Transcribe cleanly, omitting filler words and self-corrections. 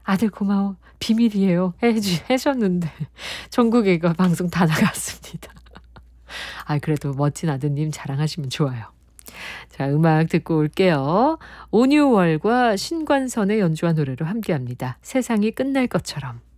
아들 고마워. 비밀이에요. 해줬는데 전국에 이거 방송 다 나갔습니다. 아, 그래도 멋진 아드님 자랑하시면 좋아요. 자, 음악 듣고 올게요. 온유월과 신관선의 연주한 노래로 함께합니다. 세상이 끝날 것처럼.